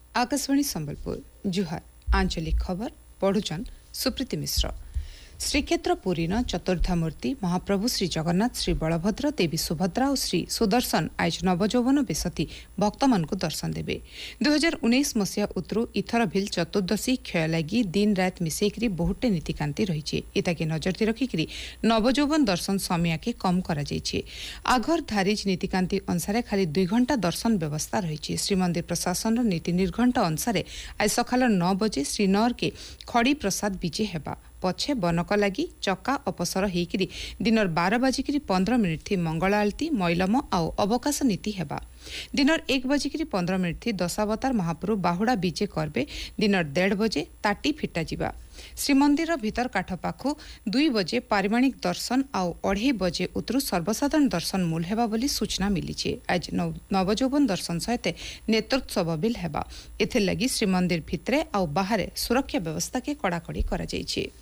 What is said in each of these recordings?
आकाशवाणी संबलपुर जुहार आंचलिक खबर पढ़ुचन सुप्रीति मिश्र। श्रीक्षेत्र पुरी चतुर्धा मूर्ति महाप्रभु श्री जगन्नाथ श्री बलभद्र देवी सुभद्रा और श्री सुदर्शन आज नवजौवन बेसती भक्त मान दर्शन देवे। 2019 मसीहा उतरू इथर भिल चतुर्दशी क्षय लगी दिन रात मिसेकरी बहुटे नीतिकांति रही इताके नजर रखिक नवजौवन दर्शन समय के कम कर आघर धारिज नीतिकांति अनुसार खाली 2 घंटा दर्शन व्यवस्था रही। श्रीमंदिर प्रशासन नीति निर्घंट अनुसार आज सकाल 9 बजे श्रीनगर के खड़ी प्रसाद विजे हेबा पछे बनक लगी चक्का अपसर होकर दिनर 12 बजिकी 15 मिनिट थी मंगल आलती मैलम आउ अवकाश नीति हेबा। दिनर 1 बजिकी 15 मिनिट थी दशावतार महाप्रभु बाहुड़ा विजे करबे। दिनर 1:30 बजे ताटी फिटा जिबा। श्रीमंदिर भीतर काठ पाखु 2 बजे पारिवाणिक दर्शन आउ 2:30 बजे उतरू सर्वसाधारण दर्शन मूल हेबा बोली सूचना मिली। आज नवजौवन दर्शन सहित नेत्रोत्सव बिल हेबा। एथे लगी श्रीमंदिर भितरे आउ बाहरे सुरक्षा व्यवस्था के कड़ाकड़ी करा जायछि।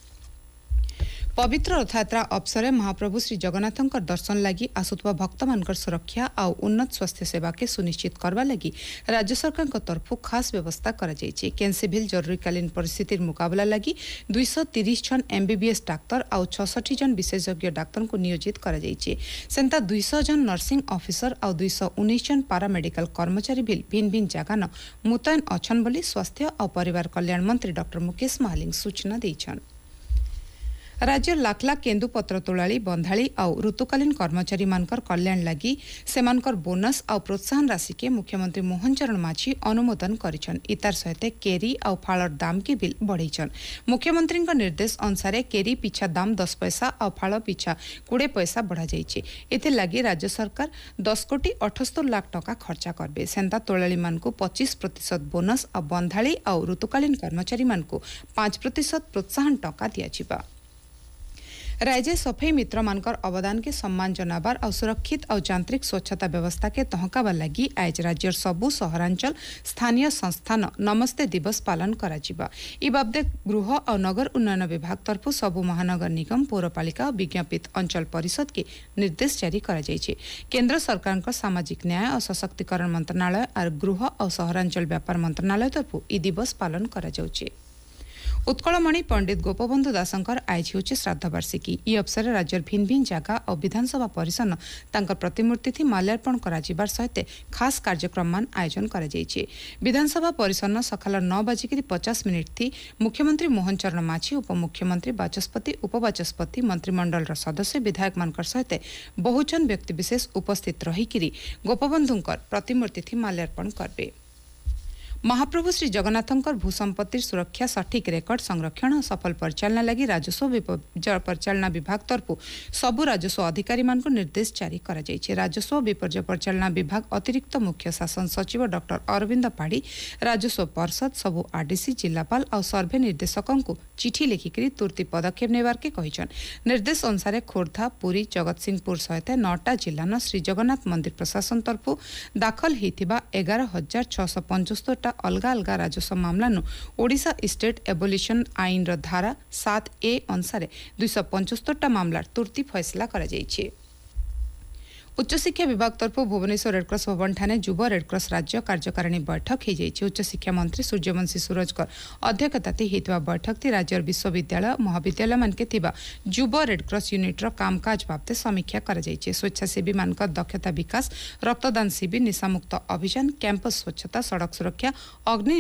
पवित्र रथयात्रा अवसर महाप्रभु श्री जगन्नाथ दर्शन लगी आसुवा भक्त मान सुरक्षा आउ उन्नत स्वास्थ्य सेवा के सुनिश्चित करवा लगी राज्य सरकार तरफ खास व्यवस्था करा जायछि। केनसेभिल जरूरीकालीन परिस्थितिर मुकाबला लगी 230 जन एमबीबीएस डाक्तर आउ 66 जन विशेषज्ञ डाक्तर को नियोजित करा जायछि। सेंता 200 जन नर्सिंग ऑफिसर आउ 219 जन पारामेडिकल कर्मचारी भी भिन्न भिन्न जगह मुतयन अछन बोली स्वास्थ्य और परिवार कल्याण मंत्री डॉक्टर मुकेश महालिंग सूचना दैछन। राज्य लाख लाख केन्दुपत्र तोलाली बंधाली आउ ऋतुकालीन कर्मचारी मानकर कल्याण लगी सेमानकर बोनस आउ प्रोत्साहन राशि के मुख्यमंत्री मोहन चरण माझी अनुमोदन करिछन। इतार सहित केरी आउ फालर दाम के बिल बढ़ाइछन। मुख्यमंत्री निर्देश अनुसार केरी पिछा दाम 10 पैसा आउ फाल पिछा 20 पैसा बढ़ा जाइछे। एते लगी राज्य सरकार 10 कोटी 78 लाख टका खर्चा करबे। सेंता तोलाली मानकु 25% बोनस आउ बंधाली आउ ऋतुकालीन कर्मचारी मानकु 5% प्रोत्साहन टका दियाजिबा। राज्य सफाई मित्र मानकर अवदान के सम्मान जनाबार और सुरक्षित और यांत्रिक स्वच्छता व्यवस्था के तहकावा लगी आज राज्यर सबु सहरांचल स्थानीय संस्थान नमस्ते दिवस पालन कराजिबा। इ बाबदे गृह और नगर उन्नयन विभाग तरफ सबु महानगर निगम पौरपालिका और विज्ञापित अंचल परिषद के निर्देश जारी करा जायछि। केंद्र सरकार का सामाजिक न्याय और सशक्तिकरण मंत्रणालय और गृह और सहरांचल व्यापार मंत्रणालय तरफ इ दिवस पालन करा जाउछि। उत्कलमणि पंडित गोपबंधु दासंकर आज होचे श्राद्ध वार्षिकी। इ अवसर राज्यर भिन्न भिन्न जगह और विधानसभा परिसर तांकर प्रतिमूर्ति थी माल्यार्पण कराजिबार सहित खास कार्यक्रम मान आयोजन करा जायछि। विधानसभा परिसर सकाल 9 बजिकी 50 मिनिट थी मुख्यमंत्री मोहन चरण माझी उपमुख्यमंत्री बाचस्पति उपबाचस्पति मंत्रिमंडल सदस्य विधायक मानकर सहित बहुजन व्यक्तिविशेष उपस्थित रहिकिरी गोपबंधुंकर प्रतिमूर्ति थी माल्यार्पण करबे। महाप्रभु श्री जगन्नाथंकर भूसंपत्ति सुरक्षा सठिक रेकर्ड संरक्षण और सफल परिचालना लगी राजस्व परिचालना विभाग तरफ सबु राजस्व अधिकारी मान निर्देश जारी करा जायछि। राजस्व विपर्य परिचालना विभाग अतिरिक्त मुख्य शासन सचिव डॉक्टर अरविंद पाढ़ी राजस्व परिषद सबु आरडीसी जिलापाल और सर्वे निर्देशकों को चिठी लिखिक तुरंत पदक्षेप नेबार के कहिछन। निर्देश अनुसार खोर्धा पुरी जगतसिंहपुर सहित 9टा जिलान श्री जगन्नाथ मंदिर प्रशासन तरफ दाखल होइथिबा 11,675 अलगा अलगा राजस्व मामला ओडिशा स्टेट एबोलिशन आईन धारा 7A अनुसार 275 मामला तुरंत फैसला करा जायछि। उच्च शिक्षा विभाग तरफ भुवनेश्वर रेडक्रॉस भवन ठाणे युव रेडक्रॉस राज्य कार्यकारिणी बैठक हो जायछि। उच्च शिक्षा मंत्री सूर्यवंशी सूरजकर अध्यक्षता होइतबा बैठक थी राज्य विश्वविद्यालय महाविद्यालय मानके थिबा युव रेडक्रॉस यूनिट्र कामकाज बाबते समीक्षा करा जायछि। स्वेच्छासेवी मानकर दक्षता विकास रक्तदान शिविर निशामुक्त अभियान कैंपस स्वच्छता सड़क सुरक्षा अग्नि